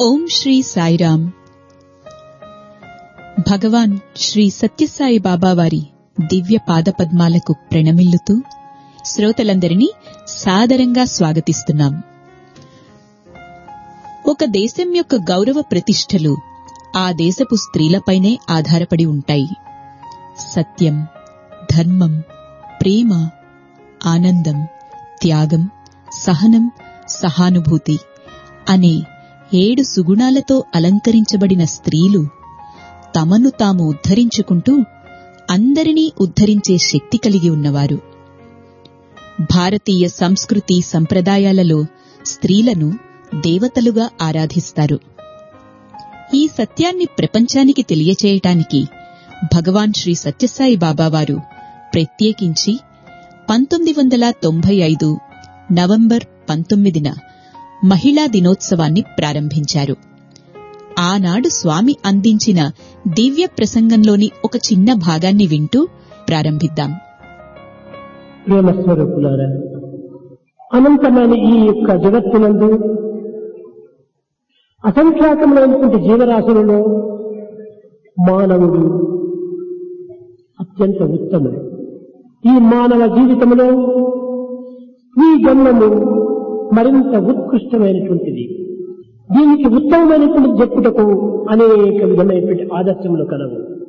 ఓం శ్రీ సాయిరామ్. భగవాన్ శ్రీ సత్యసాయి బాబా వారి దివ్య పాదపద్మాలకు ప్రణమిల్లుతూ శ్రోతలందరినీ సాదరంగా స్వాగతిస్తున్నాం. ఒక దేశం యొక్క గౌరవ ప్రతిష్టలు ఆ దేశపు స్త్రీలపైనే ఆధారపడి ఉంటాయి. సత్యం, ధర్మం, ప్రేమ, ఆనందం, త్యాగం, సహనం, సహానుభూతి అనే 7 సుగుణాలతో అలంకరించబడిన స్త్రీలు తమను తాము ఉద్ధరించుకుంటూ అందరినీ ఉద్ధరించే శక్తి కలిగి ఉన్నవారు. భారతీయ సంస్కృతి సంప్రదాయాలలో స్త్రీలను దేవతలుగా ఆరాధిస్తారు. ఈ సత్యాన్ని ప్రపంచానికి తెలియచేయటానికి భగవాన్ శ్రీ సత్యసాయి బాబా వారు ప్రత్యేకించి 1995 నవంబర్ 19న మహిళా దినోత్సవాన్ని ప్రారంభించారు. ఆనాడు స్వామి అందించిన దివ్య ప్రసంగంలోని ఒక చిన్న భాగాన్ని వింటూ ప్రారంభిద్దాం. ప్రేమస్వరూపులారా, అనంతమైన ఈ యొక్క జగత్తునందు అసంఖ్యాకమైనటువంటి జీవరాశులలో మానవుడు అత్యంత ఉత్తముడు. ఈ మానవ జీవితంలో ఈ జన్మము మరింత ఉత్కృష్టమైనటువంటిది. దీనికి ఉత్తమమైనటువంటి చెప్పుటకు అనేక విధమైనటువంటి ఆదర్శములు కలవు.